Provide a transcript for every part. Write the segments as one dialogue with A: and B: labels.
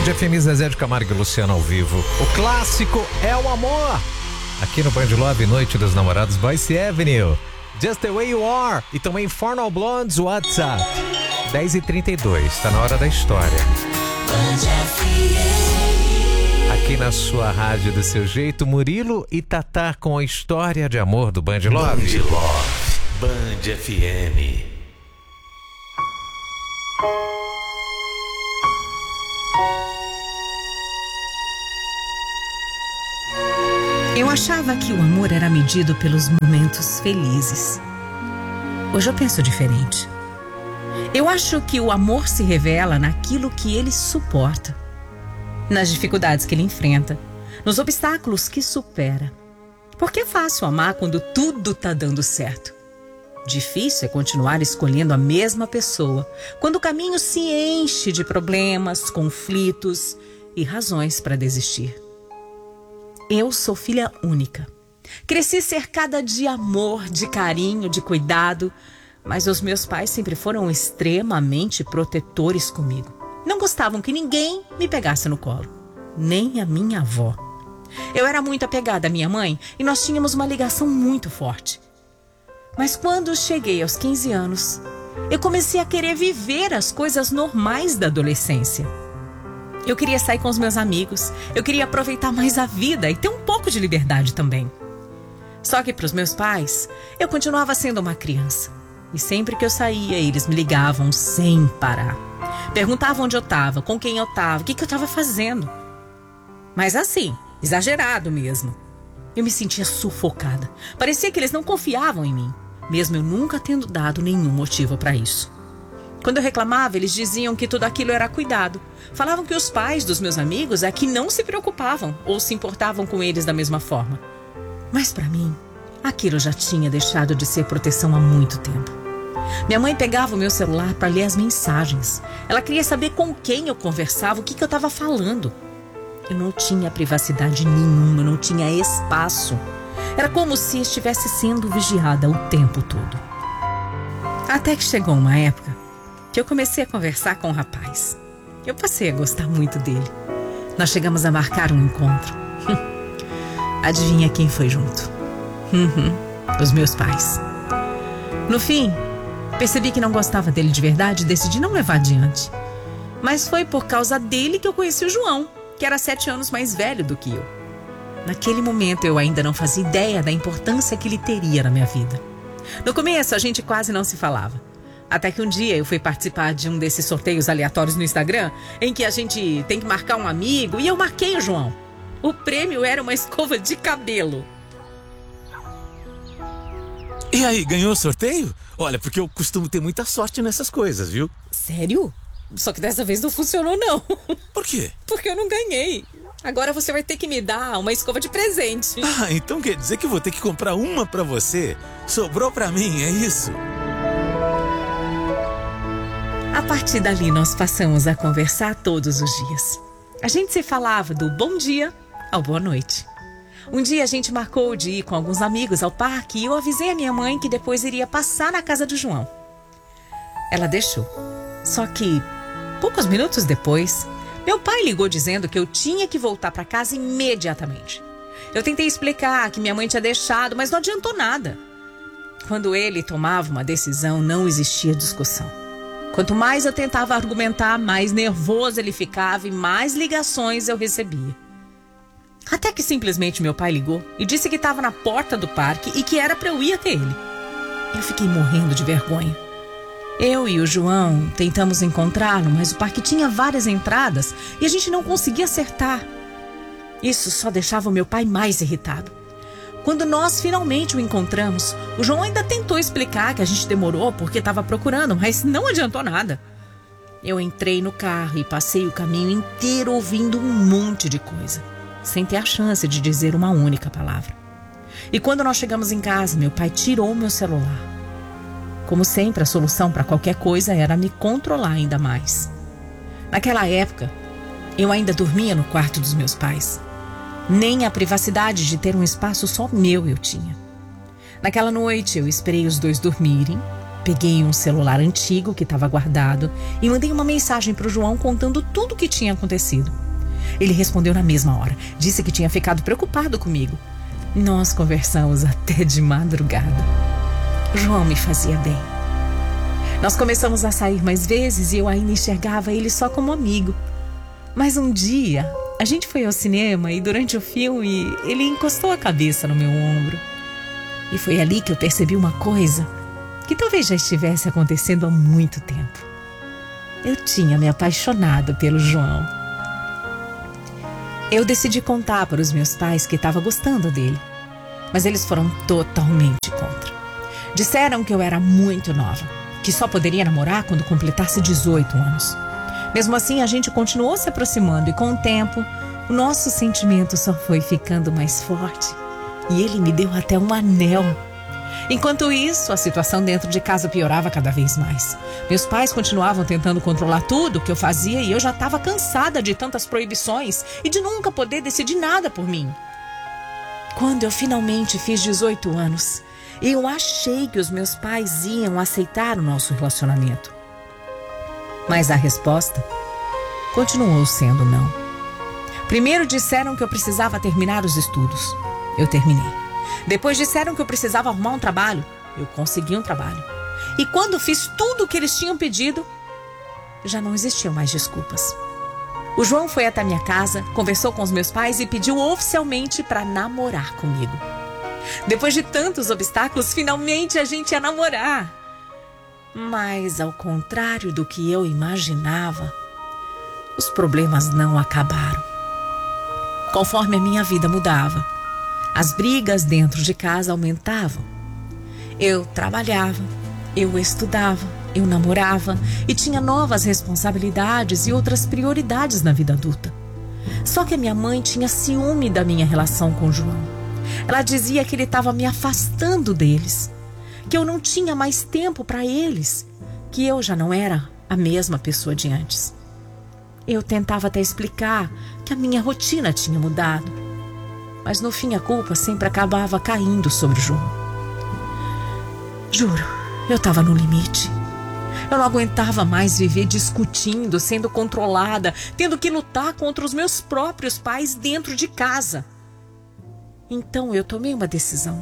A: Band FM, Zezé de Camargo e Luciano ao vivo. O clássico é o amor. Aqui no Band Love, Noite dos Namorados, Boyce Avenue, Just the Way You Are e também Infernal Blondes, WhatsApp. 10h32, tá na hora da história. Aqui na sua rádio do seu jeito, Murilo e Tatá com a história de amor do Band Love.
B: Band Love, Band FM.
C: Eu achava que o amor era medido pelos momentos felizes. Hoje eu penso diferente. Eu acho que o amor se revela naquilo que ele suporta, nas dificuldades que ele enfrenta, nos obstáculos que supera. Porque é fácil amar quando tudo tá dando certo. Difícil é continuar escolhendo a mesma pessoa quando o caminho se enche de problemas, conflitos e razões para desistir. Eu sou filha única. Cresci cercada de amor, de carinho, de cuidado, mas os meus pais sempre foram extremamente protetores comigo. Não gostavam que ninguém me pegasse no colo, nem a minha avó. Eu era muito apegada à minha mãe e nós tínhamos uma ligação muito forte. Mas quando cheguei aos 15 anos, eu comecei a querer viver as coisas normais da adolescência. Eu queria sair com os meus amigos, eu queria aproveitar mais a vida e ter um pouco de liberdade também. Só que para os meus pais, eu continuava sendo uma criança. E sempre que eu saía, eles me ligavam sem parar. Perguntavam onde eu estava, com quem eu estava, o que eu estava fazendo. Mas assim, exagerado mesmo. Eu me sentia sufocada. Parecia que eles não confiavam em mim, mesmo eu nunca tendo dado nenhum motivo para isso. Quando eu reclamava, eles diziam que tudo aquilo era cuidado. Falavam que os pais dos meus amigos é que não se preocupavam ou se importavam com eles da mesma forma. Mas para mim, aquilo já tinha deixado de ser proteção há muito tempo. Minha mãe pegava o meu celular para ler as mensagens. Ela queria saber com quem eu conversava, o que eu estava falando. Eu não tinha privacidade nenhuma, eu não tinha espaço. Era como se estivesse sendo vigiada o tempo todo. Até que chegou uma época que eu comecei a conversar com um rapaz. Eu passei a gostar muito dele. Nós chegamos a marcar um encontro. Adivinha quem foi junto? Os meus pais. No fim, percebi que não gostava dele de verdade e decidi não levar adiante. Mas foi por causa dele que eu conheci o João, que era 7 anos mais velho do que eu. Naquele momento eu ainda não fazia ideia da importância que ele teria na minha vida. No começo a gente quase não se falava. Até que um dia eu fui participar de um desses sorteios aleatórios no Instagram, em que a gente tem que marcar um amigo, e eu marquei o João. O prêmio era uma escova de cabelo.
B: E aí, ganhou o sorteio? Olha, porque eu costumo ter muita sorte nessas coisas, viu?
C: Sério? Só que dessa vez não funcionou, não.
B: Por quê?
C: Porque eu não ganhei. Agora você vai ter que me dar uma escova de presente.
B: Ah, então quer dizer que eu vou ter que comprar uma pra você? Sobrou pra mim, é isso?
C: A partir dali nós passamos a conversar todos os dias. A gente se falava do bom dia ao boa noite. Um dia a gente marcou de ir com alguns amigos ao parque e eu avisei a minha mãe que depois iria passar na casa do João. Ela deixou. Só que, poucos minutos depois, meu pai ligou dizendo que eu tinha que voltar para casa imediatamente. Eu tentei explicar que minha mãe tinha deixado, mas não adiantou nada. Quando ele tomava uma decisão, não existia discussão. Quanto mais eu tentava argumentar, mais nervoso ele ficava e mais ligações eu recebia. Até que simplesmente meu pai ligou e disse que estava na porta do parque e que era para eu ir até ele. Eu fiquei morrendo de vergonha. Eu e o João tentamos encontrá-lo, mas o parque tinha várias entradas e a gente não conseguia acertar. Isso só deixava o meu pai mais irritado. Quando nós finalmente o encontramos, o João ainda tentou explicar que a gente demorou porque estava procurando, mas não adiantou nada. Eu entrei no carro e passei o caminho inteiro ouvindo um monte de coisa, sem ter a chance de dizer uma única palavra. E quando nós chegamos em casa, meu pai tirou o meu celular. Como sempre, a solução para qualquer coisa era me controlar ainda mais. Naquela época, eu ainda dormia no quarto dos meus pais. Nem a privacidade de ter um espaço só meu eu tinha. Naquela noite, eu esperei os dois dormirem Peguei um celular antigo que estava guardado e mandei uma mensagem para o João contando tudo o que tinha acontecido. Ele respondeu na mesma hora. Disse que tinha ficado preocupado comigo. Nós conversamos até de madrugada. O João me fazia bem. Nós começamos a sair mais vezes e eu ainda enxergava ele só como amigo. Mas um dia, a gente foi ao cinema e durante o filme ele encostou a cabeça no meu ombro. E foi ali que eu percebi uma coisa que talvez já estivesse acontecendo há muito tempo. Eu tinha me apaixonado pelo João. Eu decidi contar para os meus pais que estava gostando dele, mas eles foram totalmente contra. Disseram que eu era muito nova, que só poderia namorar quando completasse 18 anos. Mesmo assim, a gente continuou se aproximando e com o tempo, o nosso sentimento só foi ficando mais forte e ele me deu até um anel. Enquanto isso, a situação dentro de casa piorava cada vez mais. Meus pais continuavam tentando controlar tudo que eu fazia e eu já estava cansada de tantas proibições e de nunca poder decidir nada por mim. Quando eu finalmente fiz 18 anos, eu achei que os meus pais iam aceitar o nosso relacionamento. Mas a resposta continuou sendo não. Primeiro disseram que eu precisava terminar os estudos. Eu terminei. Depois disseram que eu precisava arrumar um trabalho. Eu consegui um trabalho. E quando fiz tudo o que eles tinham pedido, já não existiam mais desculpas. O João foi até minha casa, conversou com os meus pais e pediu oficialmente para namorar comigo. Depois de tantos obstáculos, finalmente a gente ia namorar. Mas, ao contrário do que eu imaginava, os problemas não acabaram. Conforme a minha vida mudava, as brigas dentro de casa aumentavam. Eu trabalhava, eu estudava, eu namorava e tinha novas responsabilidades e outras prioridades na vida adulta. Só que a minha mãe tinha ciúme da minha relação com o João. Ela dizia que ele estava me afastando deles, que eu não tinha mais tempo para eles, que eu já não era a mesma pessoa de antes. Eu tentava até explicar que a minha rotina tinha mudado, mas no fim a culpa sempre acabava caindo sobre o João. Juro, eu estava no limite. Eu não aguentava mais viver discutindo, sendo controlada, tendo que lutar contra os meus próprios pais dentro de casa. Então eu tomei uma decisão.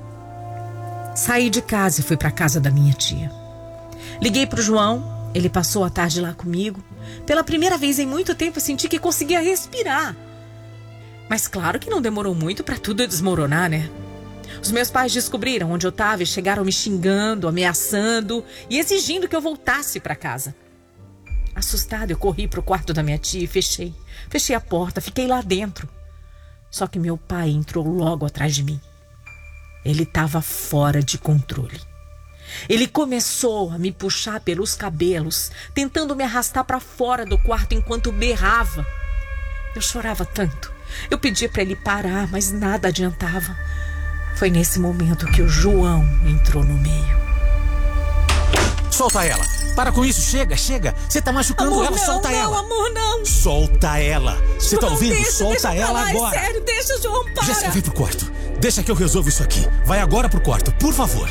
C: Saí de casa e fui para a casa da minha tia. Liguei para o João, ele passou a tarde lá comigo. Pela primeira vez em muito tempo eu senti que conseguia respirar. Mas claro que não demorou muito para tudo desmoronar, né? Os meus pais descobriram onde eu estava e chegaram me xingando, ameaçando e exigindo que eu voltasse para casa. Assustada, eu corri para o quarto da minha tia e fechei. Fechei a porta, fiquei lá dentro. Só que meu pai entrou logo atrás de mim. Ele estava fora de controle. Ele começou a me puxar pelos cabelos, tentando me arrastar para fora do quarto enquanto berrava. Eu chorava tanto. Eu pedia para ele parar, mas nada adiantava. Foi nesse momento que o João entrou no meio.
B: Solta ela. Para com isso, chega. Você tá machucando
C: amor,
B: ela,
C: não,
B: solta
C: não,
B: ela.
C: Amor, não.
B: Solta ela. Você tá ouvindo?
C: Deixa,
B: solta ela
C: falar,
B: agora.
C: É sério, deixa o João parar.
B: Jéssica, vem pro quarto. Deixa que eu resolvo isso aqui. Vai agora pro quarto, por favor.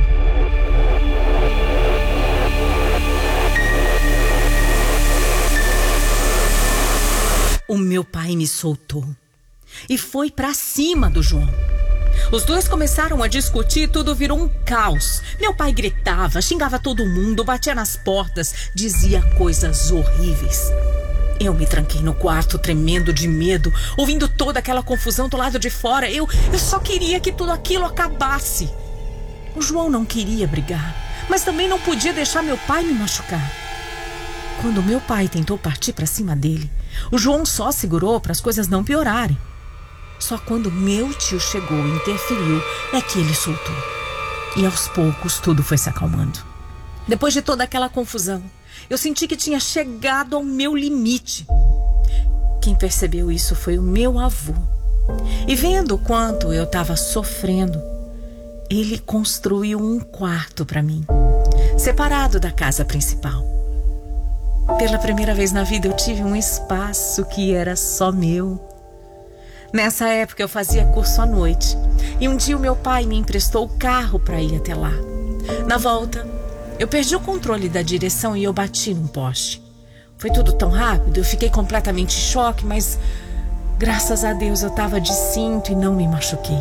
C: O meu pai me soltou e foi pra cima do João. Os dois começaram a discutir e tudo virou um caos. Meu pai gritava, xingava todo mundo, batia nas portas, dizia coisas horríveis. Eu me tranquei no quarto, tremendo de medo, ouvindo toda aquela confusão do lado de fora. Eu só queria que tudo aquilo acabasse. O João não queria brigar, mas também não podia deixar meu pai me machucar. Quando meu pai tentou partir pra cima dele, o João só segurou para as coisas não piorarem. Só quando meu tio chegou e interferiu é que ele soltou. E aos poucos tudo foi se acalmando. Depois de toda aquela confusão, eu senti que tinha chegado ao meu limite. Quem percebeu isso foi o meu avô. E vendo o quanto eu estava sofrendo, ele construiu um quarto para mim, separado da casa principal. Pela primeira vez na vida eu tive um espaço que era só meu. Nessa época eu fazia curso à noite e um dia o meu pai me emprestou o carro para ir até lá. Na volta, Eu perdi o controle da direção e eu bati num poste. Foi tudo tão rápido, eu fiquei completamente em choque, mas graças a Deus eu estava de cinto e não me machuquei.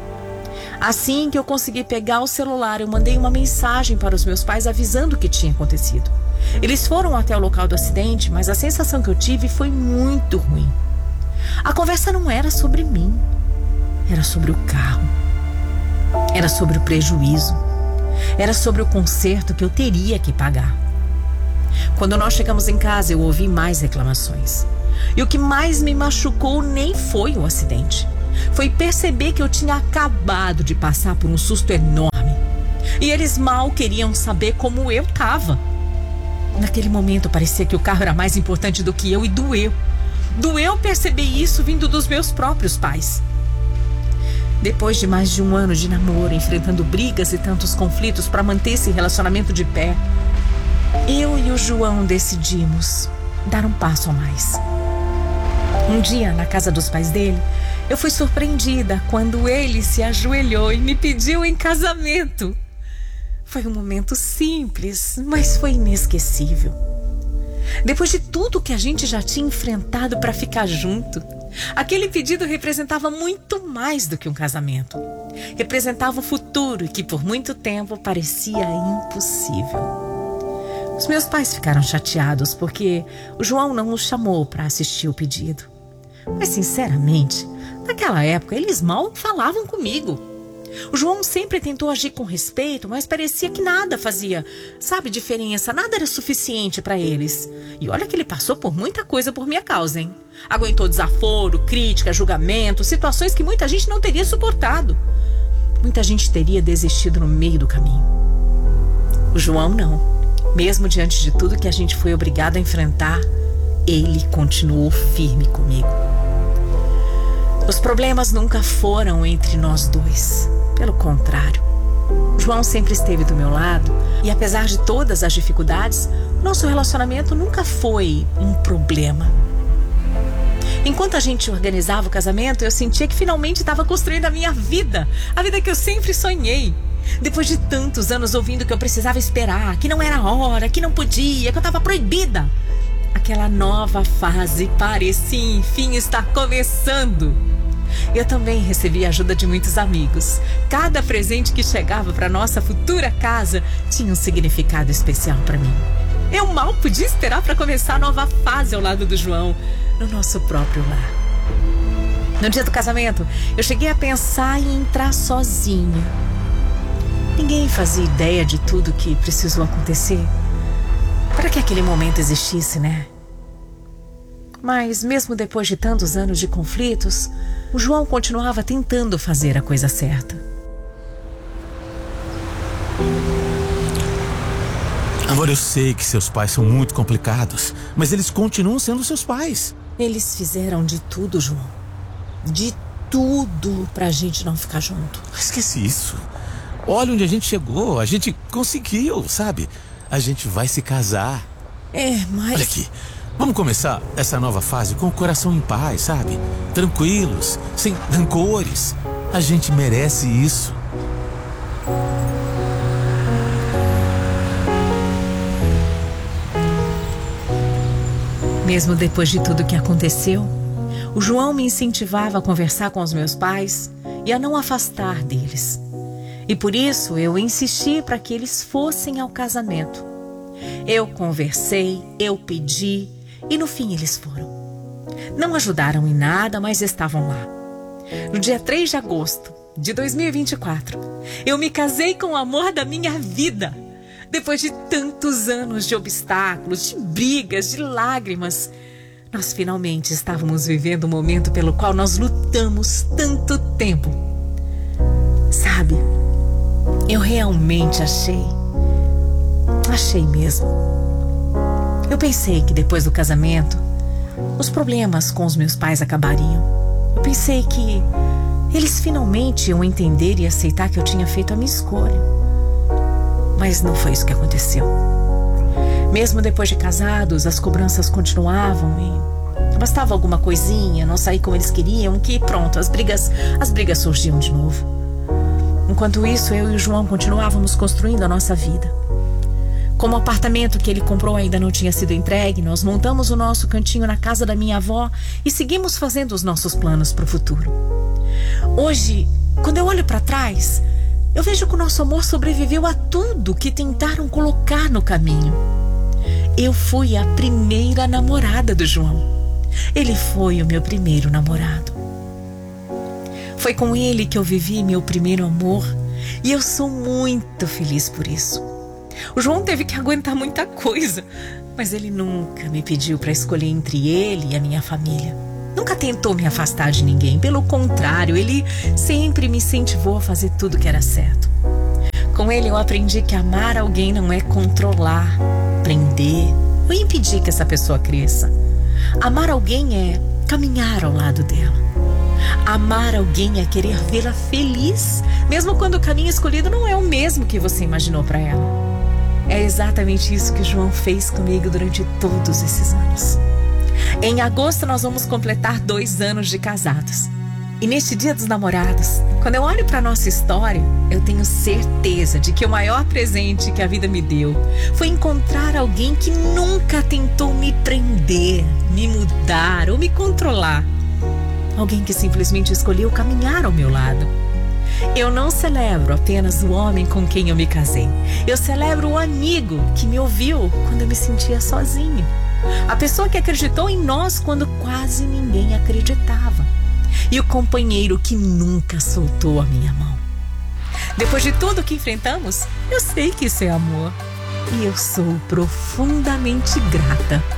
C: Assim que eu consegui pegar o celular, eu mandei uma mensagem para os meus pais avisando o que tinha acontecido. Eles foram até o local do acidente, mas a sensação que eu tive foi muito ruim. A conversa não era sobre mim, era sobre o carro, era sobre o prejuízo, era sobre o conserto que eu teria que pagar. Quando nós chegamos em casa, eu ouvi mais reclamações. E o que mais me machucou nem foi o acidente. Foi perceber que eu tinha acabado de passar por um susto enorme. E eles mal queriam saber como eu estava. Naquele momento parecia que o carro era mais importante do que eu e doeu. Doeu perceber isso vindo dos meus próprios pais. Depois de mais de um ano de namoro, enfrentando brigas e tantos conflitos para manter esse relacionamento de pé, eu e o João decidimos dar um passo a mais. Um dia, na casa dos pais dele, eu fui surpreendida quando ele se ajoelhou e me pediu em casamento. Foi um momento simples, mas foi inesquecível. Depois de tudo que a gente já tinha enfrentado para ficar junto, aquele pedido representava muito mais do que um casamento. Representava o futuro que por muito tempo parecia impossível. Os meus pais ficaram chateados porque o João não nos chamou para assistir o pedido. Mas, sinceramente, naquela época eles mal falavam comigo. O João sempre tentou agir com respeito, mas parecia que nada fazia, diferença, nada era suficiente para eles. E olha que ele passou por muita coisa por minha causa, hein? Aguentou desaforo, crítica, julgamento, situações que muita gente não teria suportado. Muita gente teria desistido no meio do caminho. O João não. Mesmo diante de tudo que a gente foi obrigado a enfrentar, ele continuou firme comigo. Os problemas nunca foram entre nós dois. Pelo contrário, João sempre esteve do meu lado e, apesar de todas as dificuldades, nosso relacionamento nunca foi um problema. Enquanto a gente organizava o casamento, eu sentia que finalmente estava construindo a minha vida, a vida que eu sempre sonhei. Depois de tantos anos ouvindo que eu precisava esperar, que não era hora, que não podia, que eu estava proibida, aquela nova fase parecia enfim estar começando. Eu também recebi a ajuda de muitos amigos. Cada presente que chegava para nossa futura casa tinha um significado especial para mim. Eu mal podia esperar para começar a nova fase ao lado do João, no nosso próprio lar. No dia do casamento, eu cheguei a pensar em entrar sozinha. Ninguém fazia ideia de tudo que precisou acontecer para que aquele momento existisse, né? Mas mesmo depois de tantos anos de conflitos, o João continuava tentando fazer a coisa certa.
B: Amor, eu sei que seus pais são muito complicados, mas eles continuam sendo seus pais.
C: Eles fizeram de tudo, João. De tudo pra gente não ficar junto.
B: Esquece isso. Olha onde a gente chegou, a gente conseguiu, sabe? A gente vai se casar.
C: Mas...
B: Olha aqui, vamos começar essa nova fase com o coração em paz, sabe? Tranquilos, sem rancores. A gente merece isso.
C: Mesmo depois de tudo que aconteceu, o João me incentivava a conversar com os meus pais e a não afastar deles. E por isso eu insisti para que eles fossem ao casamento. Eu conversei, eu pedi e no fim eles foram. Não ajudaram em nada, mas estavam lá. No dia 3 de agosto de 2024, eu me casei com o amor da minha vida. Depois de tantos anos de obstáculos, de brigas, de lágrimas, nós finalmente estávamos vivendo um momento pelo qual nós lutamos tanto tempo. Sabe, eu realmente achei mesmo. Eu pensei que depois do casamento, os problemas com os meus pais acabariam. Eu pensei que eles finalmente iam entender e aceitar que eu tinha feito a minha escolha. Mas não foi isso que aconteceu. Mesmo depois de casados, as cobranças continuavam e bastava alguma coisinha, não sair como eles queriam, que pronto, as brigas surgiam de novo. Enquanto isso, eu e o João continuávamos construindo a nossa vida. Como o apartamento que ele comprou ainda não tinha sido entregue, nós montamos o nosso cantinho na casa da minha avó e seguimos fazendo os nossos planos para o futuro. Hoje, quando eu olho para trás, eu vejo que o nosso amor sobreviveu a tudo que tentaram colocar no caminho. Eu fui a primeira namorada do João. Ele foi o meu primeiro namorado. Foi com ele que eu vivi meu primeiro amor e eu sou muito feliz por isso. O João teve que aguentar muita coisa, mas ele nunca me pediu para escolher entre ele e a minha família. Nunca tentou me afastar de ninguém. Pelo contrário, ele sempre me incentivou a fazer tudo que era certo. Com ele eu aprendi que amar alguém não é controlar, prender ou impedir que essa pessoa cresça. Amar alguém é caminhar ao lado dela. Amar alguém é querer vê-la feliz, mesmo quando o caminho escolhido não é o mesmo que você imaginou para ela. É exatamente isso que o João fez comigo durante todos esses anos. Em agosto nós vamos completar 2 anos de casados. E neste Dia dos Namorados, quando eu olho para nossa história, eu tenho certeza de que o maior presente que a vida me deu foi encontrar alguém que nunca tentou me prender, me mudar ou me controlar. Alguém que simplesmente escolheu caminhar ao meu lado. Eu não celebro apenas o homem com quem eu me casei. Eu celebro o amigo que me ouviu quando eu me sentia sozinho. A pessoa que acreditou em nós quando quase ninguém acreditava. E o companheiro que nunca soltou a minha mão. Depois de tudo que enfrentamos, eu sei que isso é amor. E eu sou profundamente grata